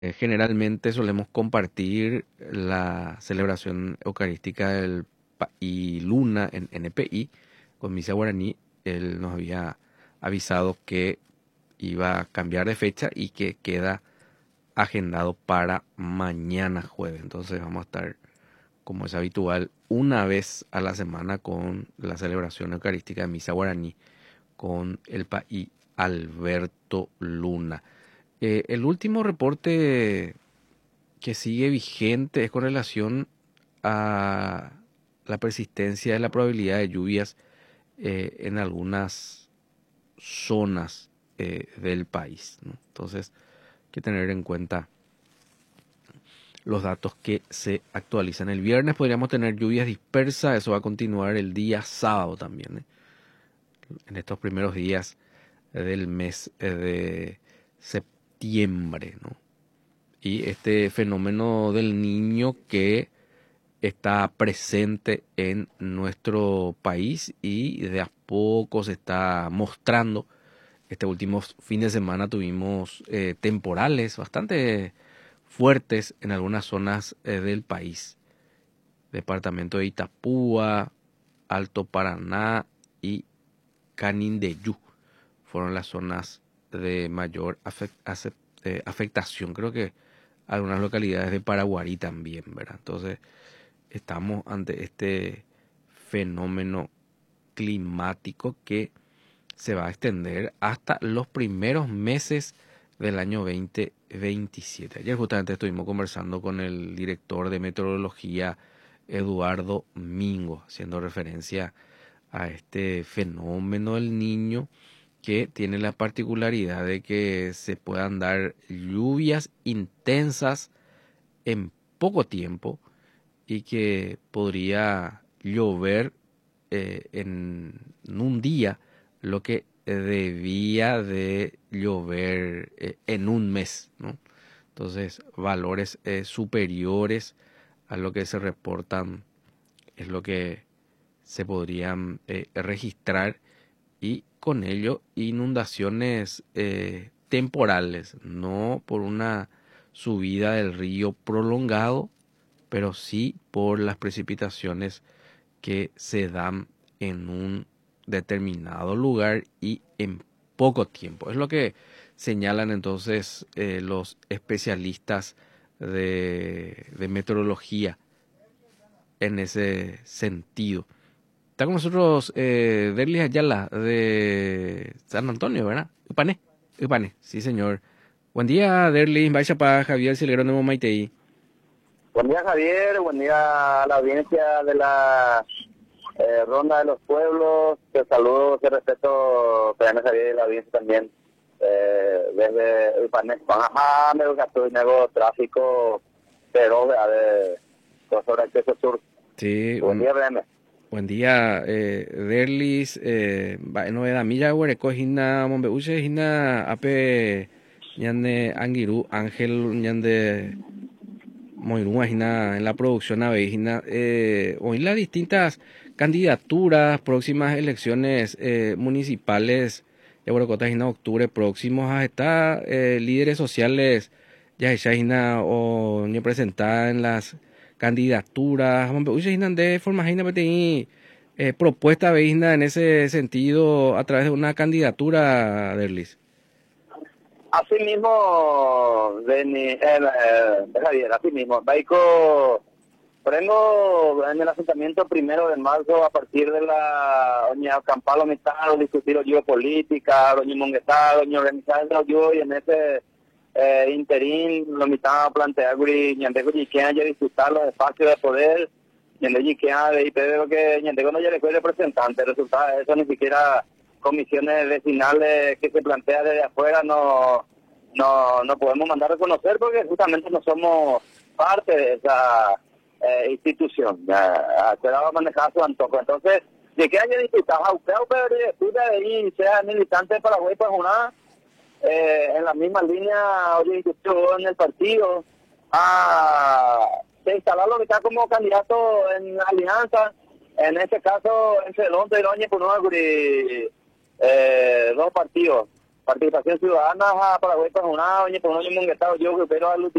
Generalmente solemos compartir la celebración eucarística y Luna en NPI con Misa Guaraní. Él nos había avisado que iba a cambiar de fecha y que queda agendado para mañana jueves. Entonces vamos a estar, como es habitual, una vez a la semana con la celebración eucarística de Misa Guaraní con el país Alberto Luna. El último reporte que sigue vigente es con relación a la persistencia de la probabilidad de lluvias en algunas zonas del país, ¿no? Entonces, hay que tener en cuenta los datos que se actualizan. El viernes podríamos tener lluvias dispersas, eso va a continuar el día sábado también, ¿eh? En estos primeros días del mes de septiembre, ¿no? Y este fenómeno del niño que está presente en nuestro país y de a poco se está mostrando. Este último fin de semana tuvimos temporales bastante fuertes en algunas zonas del país. Departamento de Itapúa, Alto Paraná y Canindeyú fueron las zonas de mayor afectación. Creo que algunas localidades de Paraguarí también, ¿verdad? Entonces, estamos ante este fenómeno climático que se va a extender hasta los primeros meses del año 2027. Ayer justamente estuvimos conversando con el director de meteorología, Eduardo Mingo, haciendo referencia a este fenómeno del niño que tiene la particularidad de que se puedan dar lluvias intensas en poco tiempo y que podría llover en un día lo que debía de llover en un mes, ¿no? Entonces, valores superiores a lo que se reportan es lo que se podrían registrar y con ello inundaciones temporales, no por una subida del río prolongado, pero sí por las precipitaciones que se dan en un determinado lugar y en poco tiempo. Es lo que señalan entonces los especialistas de meteorología en ese sentido. Está con nosotros Derlis Ayala de San Antonio, ¿verdad? Upane, sí señor. Buen día, Derlis, vaya para Javier Silguero de Momaitei. Buen día, Javier. Buen día a la audiencia de la Ronda de los Pueblos. Te saludo, te respeto, Pedro Javier y la audiencia también. Desde el panel, ajá, me gastó nego tráfico, pero de sobre el Queso Sur. Sí, Buen día, BM. buen día, Derlis. Novedad milla huereco hina mombeuche hina ape ñande angiru Ángel ñande Moirún hina en la producción ave hina hoy las distintas candidaturas, próximas elecciones municipales de Borocota hina octubre próximos a estar líderes sociales ya hina o ni presentada en las candidaturas mombeuche hina de forma hina peti propuesta veína en ese sentido a través de una candidatura, Derlis. Así mismo, Javier, así mismo. Baico, prendo en el asentamiento 1 de marzo a partir de la Doña Campalo Mitad, discutir geopolítica, Doña Monguetá, Doña organizar yo y en ese interín lo mitad plantear que Ñandeco y que haya disputar los espacios de poder, Ñandeco y que haya de IPD, que Ñandeco no ya le fue representante, resulta eso ni siquiera comisiones vecinales que se plantea desde afuera no podemos mandar a reconocer porque justamente no somos parte de esa institución. Quedaba a manejar su antojo. Entonces, de que haya diputado, pero de ahí sea militante de Paraguay, pues una en la misma línea en el partido se instalarlo que está como candidato en alianza, en este caso entre el 11 y el 11 por dos partidos, participación ciudadana a Paraguay para una oye por un año monguetado yo pero